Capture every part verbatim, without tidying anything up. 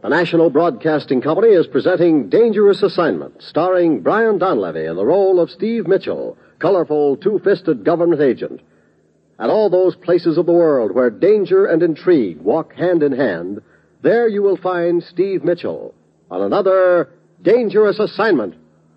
The National Broadcasting Company is presenting Dangerous Assignment, starring Brian Donlevy in the role of Steve Mitchell, colorful, two-fisted government agent. At all those places of the world where danger and intrigue walk hand in hand, there you will find Steve Mitchell on another Dangerous Assignment.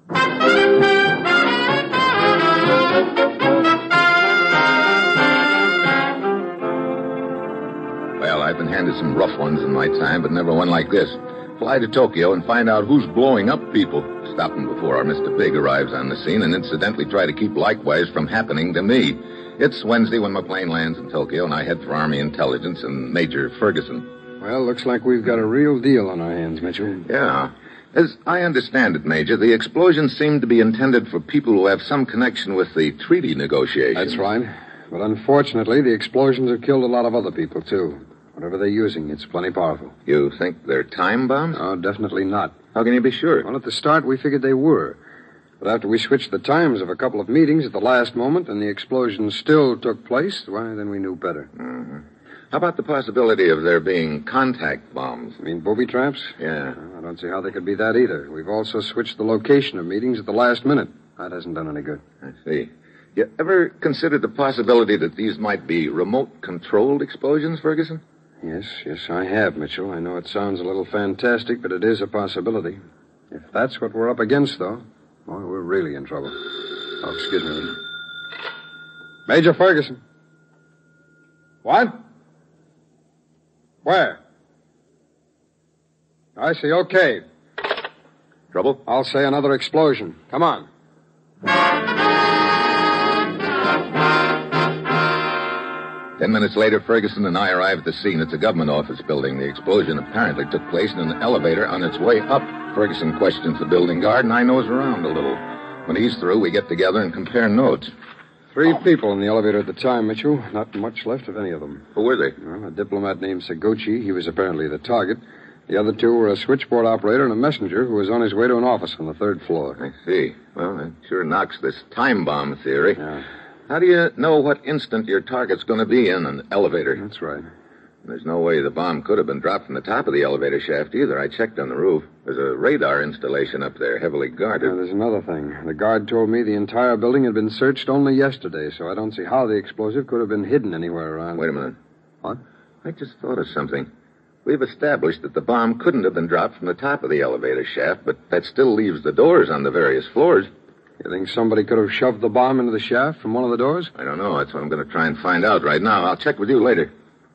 Well, I've been handed some rough ones in my time, but never one like this. Fly to Tokyo and find out who's blowing up people. Stop them before our Mister Big arrives on the scene and incidentally try to keep likewise from happening to me. It's Wednesday when my plane lands in Tokyo, and I head for Army Intelligence and Major Ferguson. Well, looks like we've got a real deal on our hands, Mitchell. Yeah. As I understand it, Major, the explosions seem to be intended for people who have some connection with the treaty negotiations. That's right. But unfortunately, the explosions have killed a lot of other people, too. Whatever they're using, it's plenty powerful. You think they're time bombs? No, definitely not. How can you be sure? Well, at the start, we figured they were. But after we switched the times of a couple of meetings at the last moment and the explosion still took place, why, then we knew better. Mm-hmm. How about the possibility of there being contact bombs? You mean booby traps? Yeah. Well, I don't see how they could be that either. We've also switched the location of meetings at the last minute. That hasn't done any good. I see. You ever considered the possibility that these might be remote-controlled explosions, Ferguson? Yes, yes, I have, Mitchell. I know it sounds a little fantastic, but it is a possibility. If that's what we're up against, though, boy, we're really in trouble. Oh, excuse me. Major Ferguson. What? Where? I see. Okay. Trouble? I'll say another explosion. Come on. Ten minutes later, Ferguson and I arrived at the scene. It's a government office building. The explosion apparently took place in an elevator on its way up. Ferguson questions the building guard, and I nose around a little. When he's through, we get together and compare notes. Three people in the elevator at the time, Mitchell. Not much left of any of them. Who were they? Well, a diplomat named Seguchi. He was apparently the target. The other two were a switchboard operator and a messenger who was on his way to an office on the third floor. I see. Well, that sure knocks this time bomb theory. Yeah. How do you know what instant your target's going to be in an elevator? That's right. There's no way the bomb could have been dropped from the top of the elevator shaft either. I checked on the roof. There's a radar installation up there, heavily guarded. Now, there's another thing. The guard told me the entire building had been searched only yesterday, so I don't see how the explosive could have been hidden anywhere around. Wait a minute. What? I just thought of something. We've established that the bomb couldn't have been dropped from the top of the elevator shaft, but that still leaves the doors on the various floors. You think somebody could have shoved the bomb into the shaft from one of the doors? I don't know. That's what I'm going to try and find out right now. I'll check with you later.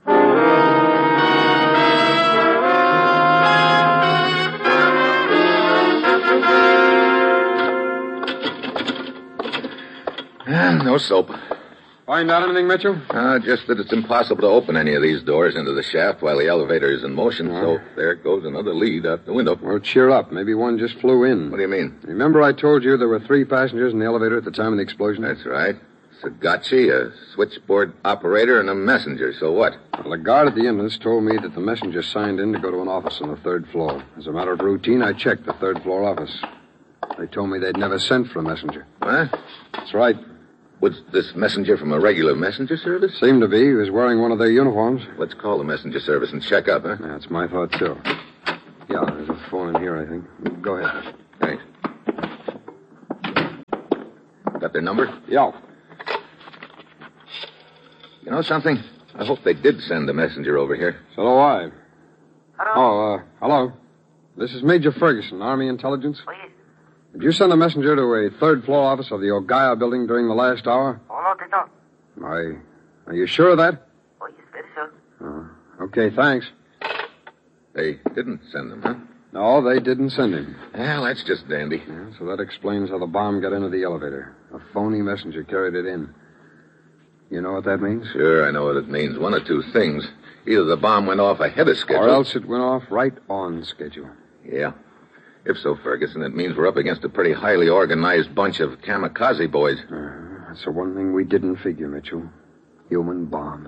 Ah, no soap. Find out anything, Mitchell? Uh, just that it's impossible to open any of these doors into the shaft while the elevator is in motion, Uh. so there goes another lead out the window. Well, cheer up. Maybe one just flew in. What do you mean? Remember I told you there were three passengers in the elevator at the time of the explosion? That's right. Sagachi, a switchboard operator, and a messenger. So what? Well, the guard at the entrance told me that the messenger signed in to go to an office on the third floor. As a matter of routine, I checked the third floor office. They told me they'd never sent for a messenger. What? That's right. Was this messenger from a regular messenger service? Seemed to be. He was wearing one of their uniforms. Let's call the messenger service and check up, huh? That's my thought, too. Yeah, there's a phone in here, I think. Go ahead. Thanks. Got their number? Yeah. You know something? I hope they did send a messenger over here. So do I. Hello? Oh, uh, hello. This is Major Ferguson, Army Intelligence. Oh, yes. Did you send a messenger to a third-floor office of the Ogaya building during the last hour? Oh, no, they don't. I... Are you sure of that? Oh, yes, very sure. Oh, okay, thanks. They didn't send them, huh? No, they didn't send him. Well, that's just dandy. Yeah, so that explains how the bomb got into the elevator. A phony messenger carried it in. You know what that means? Sure, I know what it means. One of two things. Either the bomb went off ahead of schedule. Or else it went off right on schedule. Yeah. If so, Ferguson, it means we're up against a pretty highly organized bunch of kamikaze boys. Uh, that's the one thing we didn't figure, Mitchell. Human bombs.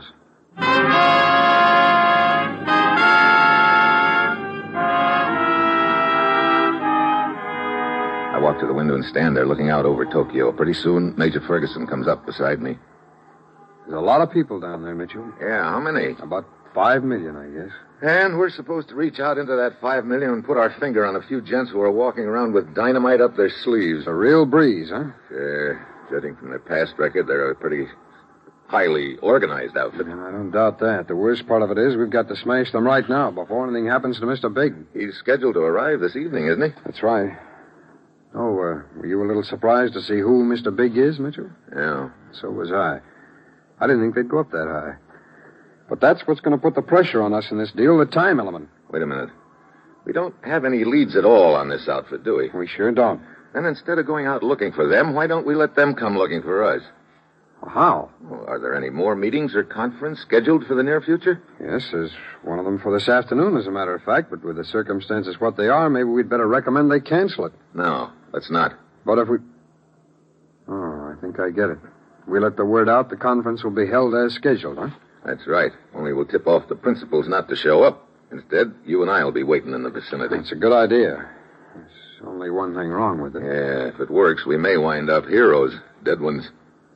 I walk to the window and stand there looking out over Tokyo. Pretty soon, Major Ferguson comes up beside me. There's a lot of people down there, Mitchell. Yeah, how many? About Five million, I guess. And we're supposed to reach out into that five million and put our finger on a few gents who are walking around with dynamite up their sleeves. A real breeze, huh? Uh, judging from their past record, they're a pretty highly organized outfit. And I don't doubt that. The worst part of it is we've got to smash them right now before anything happens to Mister Big. He's scheduled to arrive this evening, isn't he? That's right. Oh, uh, were you a little surprised to see who Mister Big is, Mitchell? Yeah. So was I. I didn't think they'd go up that high. But that's what's going to put the pressure on us in this deal, the time element. Wait a minute. We don't have any leads at all on this outfit, do we? We sure don't. And instead of going out looking for them, why don't we let them come looking for us? Well, how? Well, are there any more meetings or conference scheduled for the near future? Yes, there's one of them for this afternoon, as a matter of fact. But with the circumstances what they are, maybe we'd better recommend they cancel it. No, let's not. But if we... Oh, I think I get it. We let the word out, the conference will be held as scheduled, huh? That's right. Only we'll tip off the principals not to show up. Instead, you and I will be waiting in the vicinity. That's a good idea. There's only one thing wrong with it. Yeah, if it works, we may wind up heroes. Dead ones.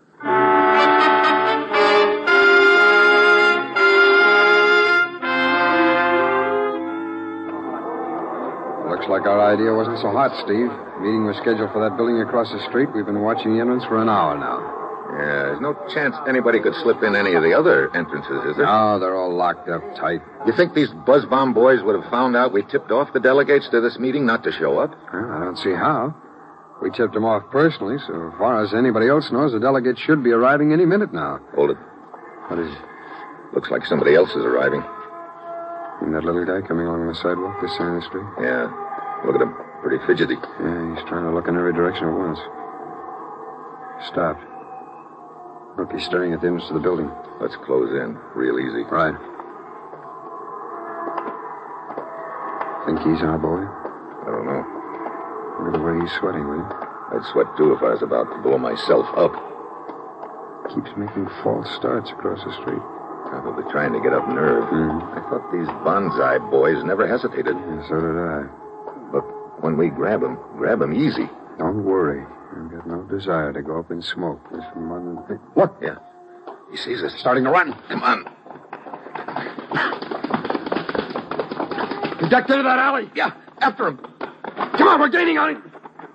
Looks like our idea wasn't so hot, Steve. Meeting was scheduled for that building across the street. We've been watching the entrance for an hour now. Yeah, there's no chance anybody could slip in any of the other entrances, is there? No, they're all locked up tight. You think these buzz bomb boys would have found out we tipped off the delegates to this meeting not to show up? Well, I don't see how. We tipped them off personally, so far as anybody else knows, the delegates should be arriving any minute now. Hold it. What is it? Looks like somebody else is arriving. And that little guy coming along the sidewalk this side of the street? Yeah. Look at him. Pretty fidgety. Yeah, he's trying to look in every direction at once. Stopped. Look, he's staring at the entrance to the building. Let's close in. Real easy. Right. Think he's our boy? I don't know. Look at the way he's sweating, will you? I'd sweat, too, if I was about to blow myself up. Keeps making false starts across the street. Probably trying to get up nerve. Mm-hmm. I thought these bonsai boys never hesitated. Yeah, so did I. But when we grab him, grab him easy. Don't worry. I've got no desire to go up in smoke. This more than... Look! Yeah. He sees us. Starting to run. Come on. He ducked into that alley. Yeah, after him. Come on, we're gaining on him.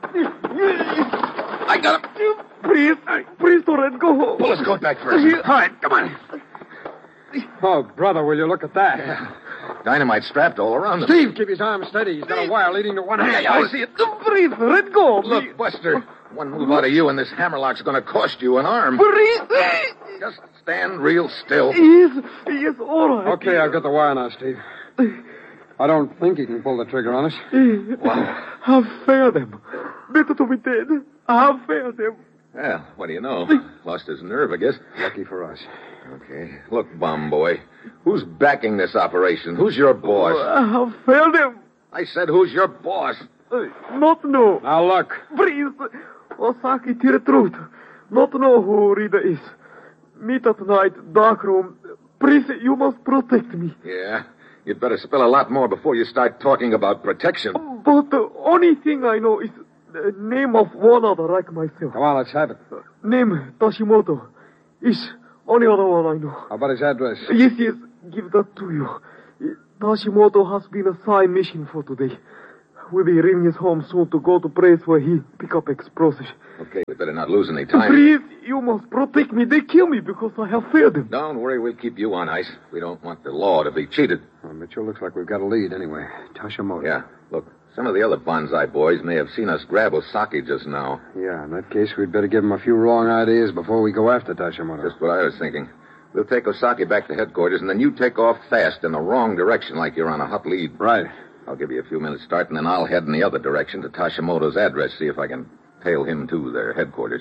I got him. Please, please don't let go. Pull his coat back first. All right, come on. Oh, brother, will you look at that? Yeah. Dynamite strapped all around him. Steve, keep his arm steady. He's got a wire leading to one hand. Yeah, yeah, I see it. Please, let go. Look, Buster, one move out of you and this hammerlock's going to cost you an arm. Please. Just stand real still. Yes, yes, all right. Okay, I've got the wire now, Steve. I don't think he can pull the trigger on us. Wow. I've failed him. Better to be dead. I've failed him. Well, what do you know? Lost his nerve, I guess. Lucky for us. Okay. Look, bomb boy, who's backing this operation? Who's your boss? I've failed him. I said, who's your boss? Uh, not know. Now, look. Please, Osaki, tell the truth. Not know who Rita is. Meet at night, dark room. Please, you must protect me. Yeah. You'd better spill a lot more before you start talking about protection. But the only thing I know is the name of one other like myself. Come on, let's have it. Name Tashimoto. Is only other one I know. How about his address? Yes, yes. Give that to you. Tashimoto has been assigned mission for today. We'll be leaving his home soon to go to place where he pick up explosives. Okay, we better not lose any time. Please, you must protect me. They kill me because I have failed them. Don't worry, we'll keep you on ice. We don't want the law to be cheated. Well, Mitchell, looks like we've got a lead anyway. Tashimoto. Yeah, look, some of the other bonsai boys may have seen us grab Osaki just now. Yeah, in that case, we'd better give him a few wrong ideas before we go after Tashimoto. Just what I was thinking. We'll take Osaki back to headquarters, and then you take off fast in the wrong direction like you're on a hot lead. Right. I'll give you a few minutes start, and then I'll head in the other direction to Tashimoto's address, see if I can tail him to their headquarters.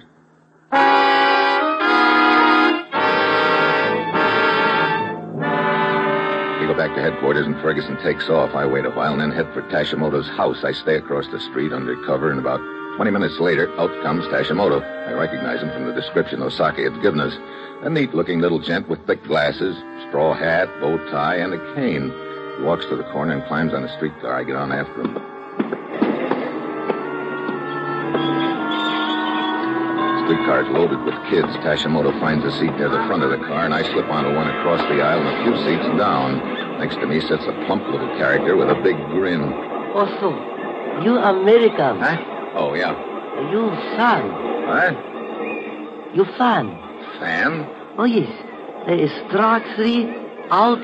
We go back to headquarters, and Ferguson takes off. I wait a while, and then head for Tashimoto's house. I stay across the street under cover, and about twenty minutes later, out comes Tashimoto. I recognize him from the description Osaki had given us. A neat-looking little gent with thick glasses, straw hat, bow tie, and a cane. He walks to the corner and climbs on a streetcar. I get on after him. streetcar's loaded with kids. Tashimoto finds a seat near the front of the car, and I slip onto one across the aisle and a few seats down. Next to me sits a plump little character with a big grin. Also, you American. Huh? Oh, yeah. You fan. What? You fan. Fan? Oh, yes. There is strike three, out.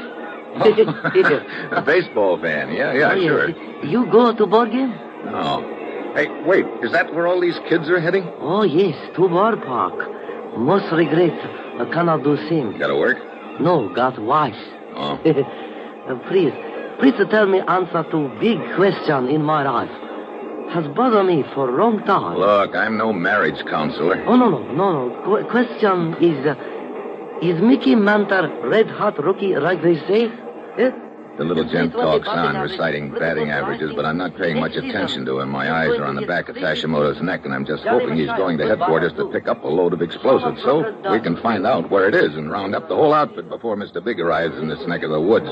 A baseball fan. Yeah, yeah, oh, yes. sure. You go to ball game? No. Hey, wait. Is that where all these kids are heading? Oh, yes, to ballpark. Most regret, I cannot do same. Gotta work? No, got wife. Oh. uh, please, please tell me answer to big question in my life. Has bothered me for a long time. Look, I'm no marriage counselor. Oh, no, no, no, no. Qu- question is, uh, is Mickey Mantle red hot rookie like they say? Eh? The little gent talks on, reciting batting averages, but I'm not paying much attention to him. My eyes are on the back of Tashimoto's neck, and I'm just hoping he's going to headquarters to pick up a load of explosives so we can find out where it is and round up the whole outfit before Mister Big arrives in this neck of the woods.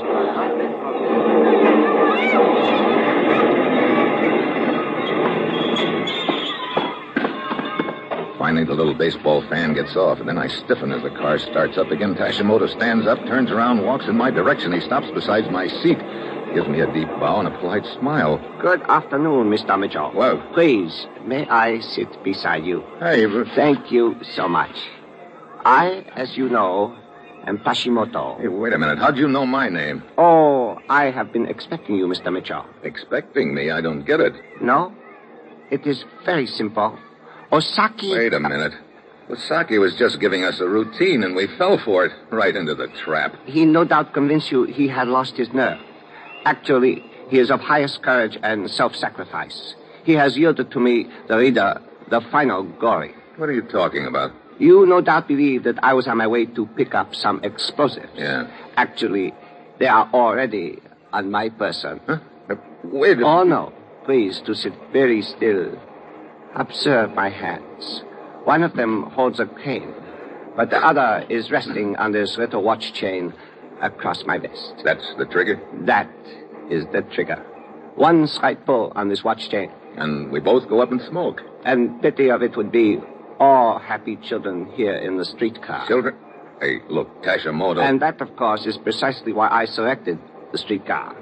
Finally, the little baseball fan gets off, and then I stiffen as the car starts up again. Tashimoto stands up, turns around, walks in my direction. He stops beside my seat, gives me a deep bow and a polite smile. Good afternoon, Mister Mitchell. Well, please, may I sit beside you? Hey, but... Thank you so much. I, as you know, am Tashimoto. Hey, wait a minute. How'd you know my name? Oh, I have been expecting you, Mister Mitchell. Expecting me? I don't get it. No? It is very simple. Osaki... Wait a minute. Osaki was just giving us a routine, and we fell for it. Right into the trap. He no doubt convinced you he had lost his nerve. Actually, he is of highest courage and self-sacrifice. He has yielded to me, the reader, the final glory. What are you talking about? You no doubt believe that I was on my way to pick up some explosives. Yeah. Actually, they are already on my person. Huh? Uh, wait a... Oh, no. Please, to sit very still. Observe my hands. One of them holds a cane, but the other is resting on this little watch chain across my vest. That's the trigger? That is the trigger. One slight pull on this watch chain. And we both go up and smoke. And pity of it would be all happy children here in the streetcar. Children? Hey, look, Tashimoto... And that, of course, is precisely why I selected the streetcar.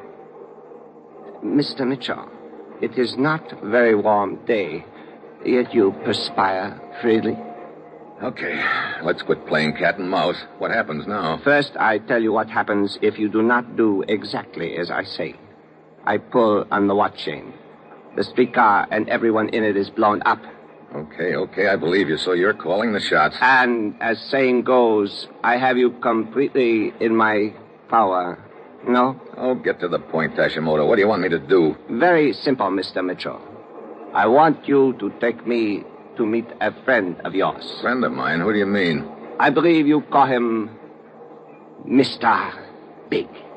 Mister Mitchell, it is not a very warm day, yet you perspire freely. Okay, let's quit playing cat and mouse. What happens now? First, I tell you what happens if you do not do exactly as I say. I pull on the watch chain. The streetcar and everyone in it is blown up. Okay, okay, I believe you, so you're calling the shots. And, as saying goes, I have you completely in my power. No? Oh, get to the point, Tashimoto. What do you want me to do? Very simple, Mister Mitchell. I want you to take me to meet a friend of yours. Friend of mine? Who do you mean? I believe you call him Mister Big.